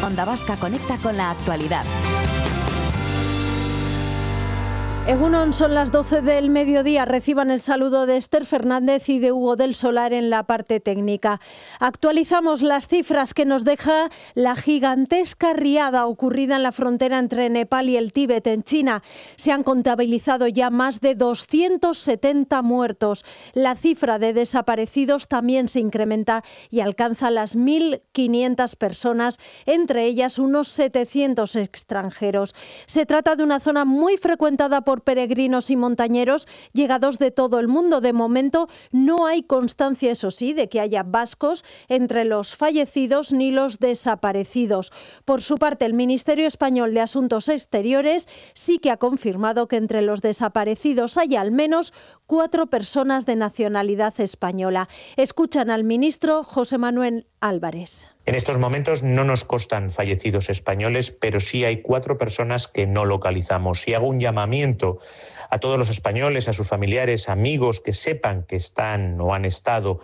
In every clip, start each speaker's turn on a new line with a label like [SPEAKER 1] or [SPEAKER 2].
[SPEAKER 1] Onda Vasca conecta con la actualidad.
[SPEAKER 2] Egunon, son las 12 del mediodía. Reciban el saludo de Esther Fernández y de Hugo del Solar en la parte técnica. Actualizamos las cifras que nos deja la gigantesca riada ocurrida en la frontera entre Nepal y el Tíbet, en China. Se han contabilizado ya más de 270 muertos. La cifra de desaparecidos también se incrementa y alcanza las 1.500 personas, entre ellas unos 700 extranjeros. Se trata de una zona muy frecuentada por peregrinos y montañeros llegados de todo el mundo. De momento no hay constancia, eso sí, de que haya vascos entre los fallecidos ni los desaparecidos. Por su parte, el Ministerio Español de Asuntos Exteriores sí que ha confirmado que entre los desaparecidos hay al menos 4 personas de nacionalidad española. Escuchan al ministro José Manuel Álvarez.
[SPEAKER 3] En estos momentos no nos constan fallecidos españoles, pero sí hay 4 personas que no localizamos. Y hago un llamamiento a todos los españoles, a sus familiares, amigos, que sepan que están o han estado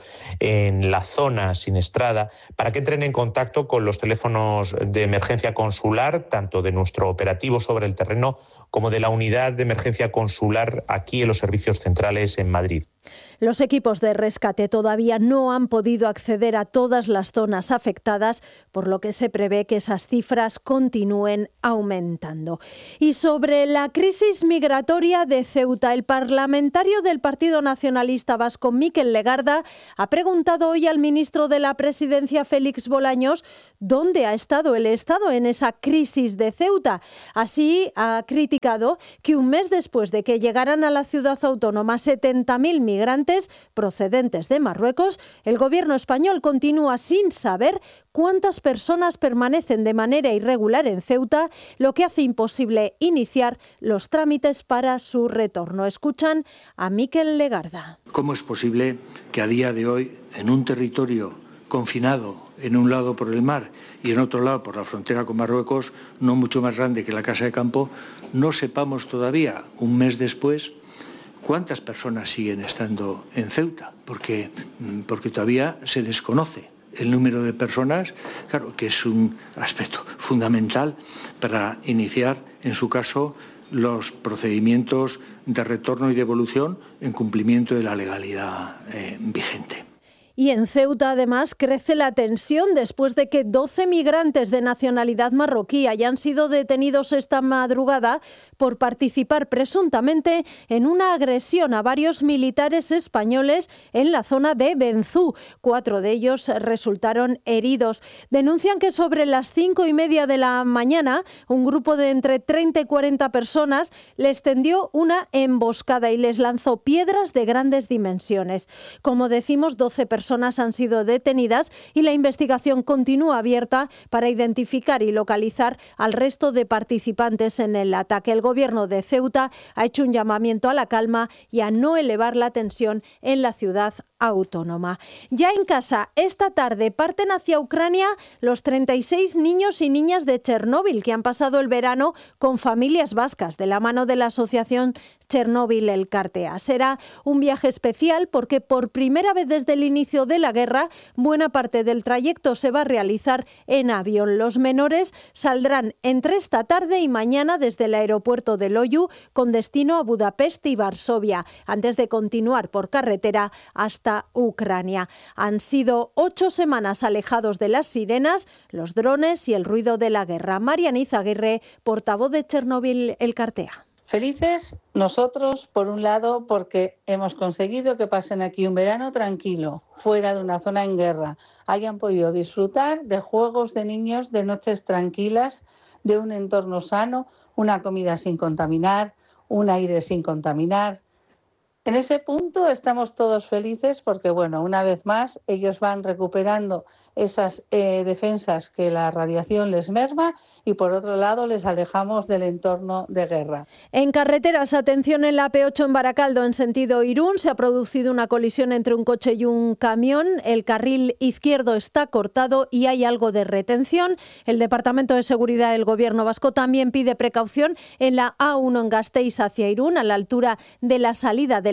[SPEAKER 3] en la zona siniestrada, para que entren en contacto con los teléfonos de emergencia consular, tanto de nuestro operativo sobre el terreno como de la unidad de emergencia consular aquí en los servicios centrales en Madrid.
[SPEAKER 2] Los equipos de rescate todavía no han podido acceder a todas las zonas afectadas, por lo que se prevé que esas cifras continúen aumentando. Y sobre la crisis migratoria de Ceuta, el parlamentario del Partido Nacionalista Vasco, Mikel Legarda, ha preguntado hoy al ministro de la Presidencia, Félix Bolaños, dónde ha estado el Estado en esa crisis de Ceuta. Así ha criticado que un mes después de que llegaran a la ciudad autónoma 70.000 migrantes procedentes de Marruecos, el gobierno español continúa sin saber cuántas personas permanecen de manera irregular en Ceuta, lo que hace imposible iniciar los trámites para su retorno. Escuchan a Mikel Legarda.
[SPEAKER 4] ¿Cómo es posible que a día de hoy, en un territorio confinado, en un lado por el mar y en otro lado por la frontera con Marruecos, no mucho más grande que la Casa de Campo, no sepamos todavía, un mes después, cuántas personas siguen estando en Ceuta? Porque todavía se desconoce el número de personas, claro, que es un aspecto fundamental para iniciar, en su caso, los procedimientos de retorno y devolución en cumplimiento de la legalidad vigente.
[SPEAKER 2] Y en Ceuta, además, crece la tensión después de que 12 migrantes de nacionalidad marroquí hayan sido detenidos esta madrugada por participar presuntamente en una agresión a varios militares españoles en la zona de Benzú. 4 de ellos resultaron heridos. Denuncian que sobre las 5:30 de la mañana, un grupo de entre 30 y 40 personas les tendió una emboscada y les lanzó piedras de grandes dimensiones. Como decimos, 12 personas han sido detenidas y la investigación continúa abierta para identificar y localizar al resto de participantes en el ataque. El gobierno de Ceuta ha hecho un llamamiento a la calma y a no elevar la tensión en la ciudad autónoma. Ya en casa, esta tarde parten hacia Ucrania los 36 niños y niñas de Chernóbil que han pasado el verano con familias vascas de la mano de la asociación Chernóbil El Cartea. Será un viaje especial porque por primera vez desde el inicio de la guerra, buena parte del trayecto se va a realizar en avión. Los menores saldrán entre esta tarde y mañana desde el aeropuerto de Loiu con destino a Budapest y Varsovia, antes de continuar por carretera hasta Ucrania. Han sido 8 semanas alejados de las sirenas, los drones y el ruido de la guerra. Mariana Izaguirre, portavoz de Chernóbil El Cartea.
[SPEAKER 5] Felices nosotros, por un lado, porque hemos conseguido que pasen aquí un verano tranquilo, fuera de una zona en guerra. Hayan podido disfrutar de juegos de niños, de noches tranquilas, de un entorno sano, una comida sin contaminar, un aire sin contaminar. En ese punto estamos todos felices porque, bueno, una vez más ellos van recuperando esas defensas que la radiación les merma y, por otro lado, les alejamos del entorno de guerra.
[SPEAKER 2] En carreteras, atención en la P8 en Baracaldo, en sentido Irún, se ha producido una colisión entre un coche y un camión. El carril izquierdo está cortado y hay algo de retención. El Departamento de Seguridad del Gobierno vasco también pide precaución en la A1 en Gasteiz hacia Irún, a la altura de la salida de la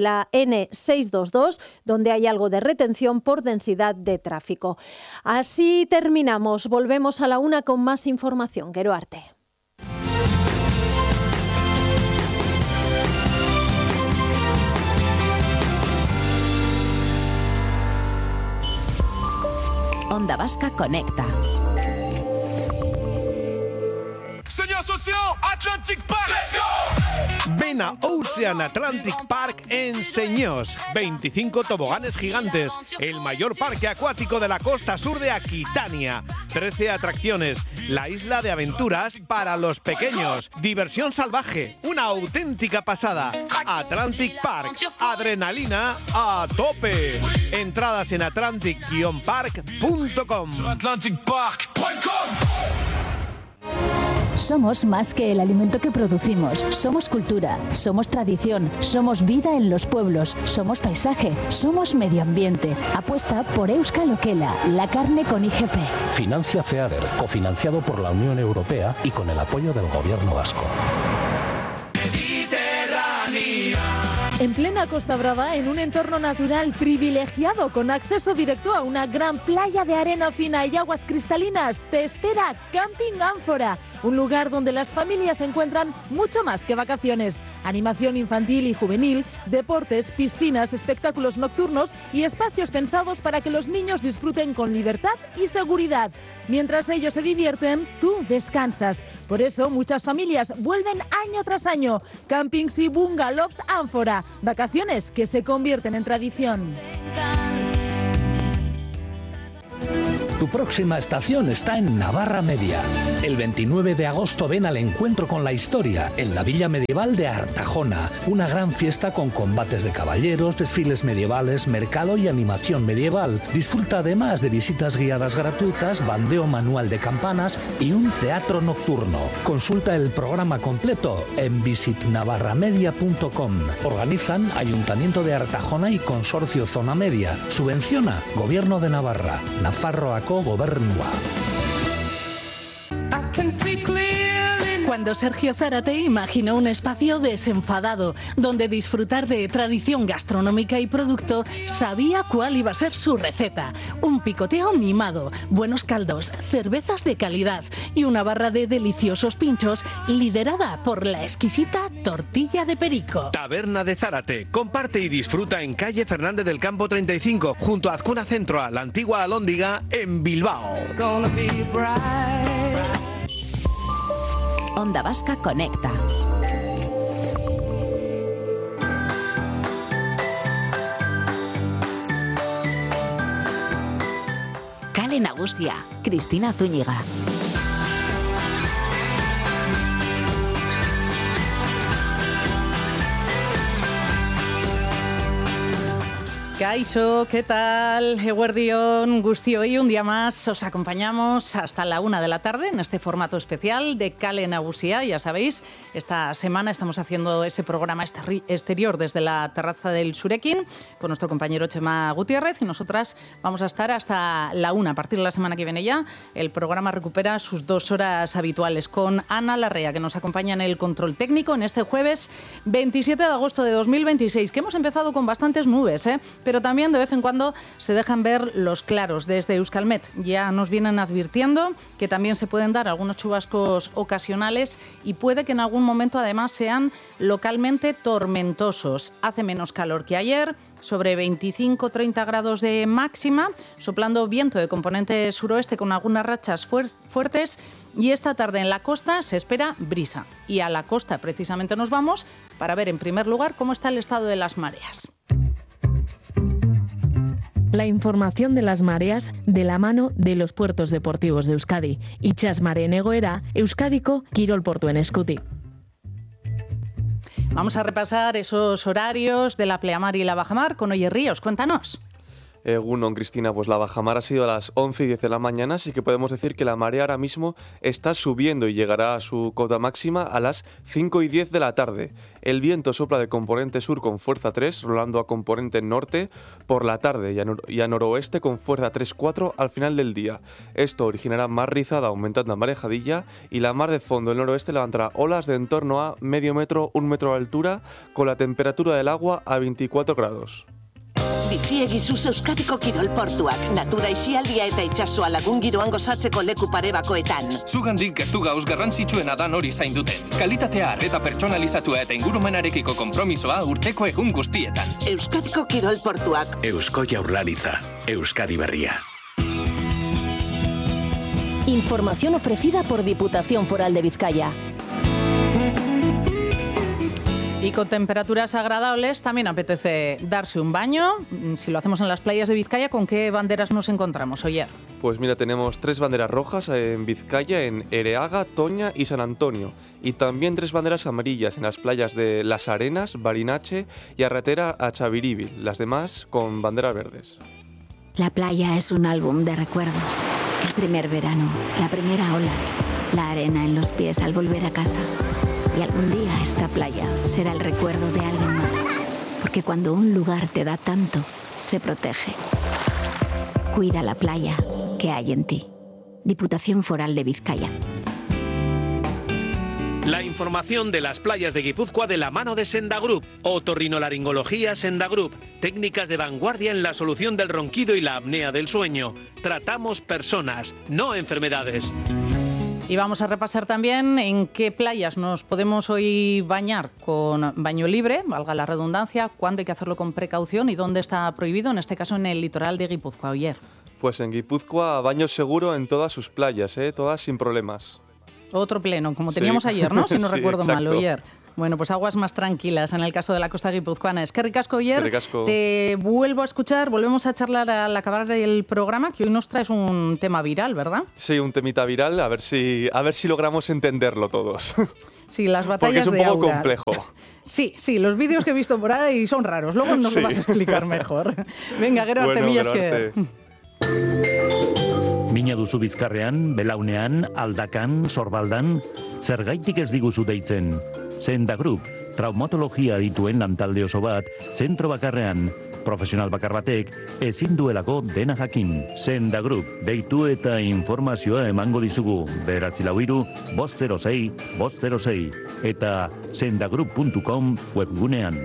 [SPEAKER 2] la N622, donde hay algo de retención por densidad de tráfico. Así terminamos. Volvemos a la 1 con más información. Gero Arte.
[SPEAKER 1] Onda Vasca Conecta.
[SPEAKER 6] Señor socio, Atlantic Park. Let's go.
[SPEAKER 7] Ven a Ocean Atlantic Park en Señós. 25 toboganes gigantes, el mayor parque acuático de la costa sur de Aquitania. 13 atracciones, la isla de aventuras para los pequeños. Diversión salvaje, una auténtica pasada. Atlantic Park, adrenalina a tope. Entradas en atlantic-park.com.
[SPEAKER 8] Somos más que el alimento que producimos. Somos cultura, somos tradición, somos vida en los pueblos, somos paisaje, somos medio ambiente. Apuesta por Euskal Okela, la carne con IGP.
[SPEAKER 9] Financia FEADER, cofinanciado por la Unión Europea y con el apoyo del Gobierno vasco.
[SPEAKER 10] En plena Costa Brava, en un entorno natural privilegiado con acceso directo a una gran playa de arena fina y aguas cristalinas, te espera Camping Ánfora, un lugar donde las familias encuentran mucho más que vacaciones. Animación infantil y juvenil, deportes, piscinas, espectáculos nocturnos y espacios pensados para que los niños disfruten con libertad y seguridad. Mientras ellos se divierten, tú descansas. Por eso muchas familias vuelven año tras año. Campings y bungalows Ánfora. Vacaciones que se convierten en tradición.
[SPEAKER 9] Tu próxima estación está en Navarra Media. El 29 de agosto ven al encuentro con la historia en la Villa Medieval de Artajona. Una gran fiesta con combates de caballeros, desfiles medievales, mercado y animación medieval. Disfruta además de visitas guiadas gratuitas, bandeo manual de campanas y un teatro nocturno. Consulta el programa completo en visitnavarramedia.com. Organizan Ayuntamiento de Artajona y Consorcio Zona Media. Subvenciona Gobierno de Navarra. Nafarroako Gobernua.
[SPEAKER 10] Cuando Sergio Zárate imaginó un espacio desenfadado, donde disfrutar de tradición gastronómica y producto, sabía cuál iba a ser su receta. Un picoteo mimado, buenos caldos, cervezas de calidad y una barra de deliciosos pinchos liderada por la exquisita tortilla de perico.
[SPEAKER 7] Taberna de Zárate. Comparte y disfruta en calle Fernández del Campo 35, junto a Azcuna Centro, a la antigua Alhóndiga, en Bilbao.
[SPEAKER 1] Onda Vasca Conecta. Kale Nagusia, Cristina Zúñiga.
[SPEAKER 11] Kaixo, ¿qué tal? Eguerdion, Guztioi, un día más os acompañamos hasta la 1 de la tarde en este formato especial de Kale Nagusia. Ya sabéis, esta semana estamos haciendo ese programa exterior desde la terraza del Surekin con nuestro compañero Chema Gutiérrez y nosotras vamos a estar hasta la 1. A partir de la semana que viene ya, el programa recupera sus 2 horas habituales con Ana Larrea, que nos acompaña en el control técnico en este jueves 27 de agosto de 2026, que hemos empezado con bastantes nubes, pero también de vez en cuando se dejan ver los claros. Desde Euskalmet ya nos vienen advirtiendo que también se pueden dar algunos chubascos ocasionales y puede que en algún momento además sean localmente tormentosos. Hace menos calor que ayer, sobre 25-30 grados de máxima, soplando viento de componente suroeste con algunas rachas fuertes, y esta tarde en la costa se espera brisa. Y a la costa precisamente nos vamos para ver en primer lugar cómo está el estado de las mareas.
[SPEAKER 10] La información de las mareas de la mano de los puertos deportivos de Euskadi. Itxas Mareen egoera, Euskadiko Kirol Portuen eskutik.
[SPEAKER 11] Vamos a repasar esos horarios de la pleamar y la bajamar con Oyer Ríos. Cuéntanos.
[SPEAKER 12] Egunon, Cristina, pues la bajamar ha sido a las 11:10 de la mañana, así que podemos decir que la marea ahora mismo está subiendo y llegará a su cota máxima a las 5:10 de la tarde. El viento sopla de componente sur con fuerza 3, rolando a componente norte por la tarde y a noroeste con fuerza 3-4 al final del día. Esto originará mar rizada aumentando a marejadilla y la mar de fondo del noroeste levantará olas de en torno a medio metro, 1 metro de altura, con la temperatura del agua a 24 grados.
[SPEAKER 13] Bizi egizuz Euskadiko kirol portuak, natura isialdia eta itsasoa lagun giroan gozatzeko leku pare bakoetan.
[SPEAKER 14] Zugandik gertu gauz garrantzitsuena da nori zain duten. Kalitatea, arreta pertsonalizatua eta ingurumenarekiko konpromisoa urteko egun guztietan.
[SPEAKER 13] Euskadiko kirol portuak.
[SPEAKER 15] Eusko Jaurlaritza, Euskadi berria.
[SPEAKER 8] Información ofrecida por Diputación Foral de Vizcaya.
[SPEAKER 11] Y con temperaturas agradables también apetece darse un baño. Si lo hacemos en las playas de Vizcaya, ¿con qué banderas nos encontramos, Oyer?
[SPEAKER 12] Pues mira, tenemos 3 banderas rojas en Vizcaya, en Ereaga, Toña y San Antonio. Y también 3 banderas amarillas en las playas de Las Arenas, Barinache y Arratera a Chaviribi. Las demás con banderas verdes.
[SPEAKER 16] La playa es un álbum de recuerdos. El primer verano, la primera ola, la arena en los pies al volver a casa. Y algún día esta playa será el recuerdo de alguien más. Porque cuando un lugar te da tanto, se protege. Cuida la playa que hay en ti. Diputación Foral de Vizcaya.
[SPEAKER 7] La información de las playas de Guipúzcoa de la mano de Senda Group. Otorrinolaringología Senda Group. Técnicas de vanguardia en la solución del ronquido y la apnea del sueño. Tratamos personas, no enfermedades.
[SPEAKER 11] Y vamos a repasar también en qué playas nos podemos hoy bañar con baño libre, valga la redundancia, cuándo hay que hacerlo con precaución y dónde está prohibido, en este caso en el litoral de Guipúzcoa. Oyer.
[SPEAKER 12] Pues en Guipúzcoa baño seguro en todas sus playas, todas sin problemas.
[SPEAKER 11] Otro pleno, como teníamos ayer, ¿no? Si no recuerdo mal, Oyer. Bueno, pues aguas más tranquilas en el caso de la costa guipuzcoana. Es que ricasco, Oyer. Te vuelvo a escuchar, volvemos a charlar al acabar el programa, que hoy nos traes un tema viral, ¿verdad?
[SPEAKER 12] Sí, un temita viral, a ver si logramos entenderlo todos.
[SPEAKER 11] Sí, las batallas de
[SPEAKER 12] Porque es un poco
[SPEAKER 11] Aura.
[SPEAKER 12] complejo.
[SPEAKER 11] Sí, los vídeos que he visto por ahí son raros. Luego nos lo vas a explicar mejor. Venga, Gero Artemillas, que...
[SPEAKER 17] Mina duzu bizkarrean, belaunean, aldakan, sorbaldan, zergaitik ez diguzu deitzen. Senda Group, traumatologia dituen lantalde oso bat, zentro bakarrean, profesional bakar batek, ezin duelako dena jakin. Senda Group, deitu eta informazioa emango dizugu, 943-506-506, eta sendagroup.com webgunean.